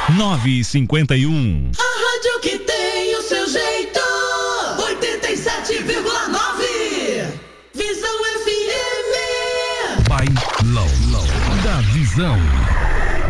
9h51. A rádio que tem o seu jeito. 87,9. Visão FM. Bailão da Visão.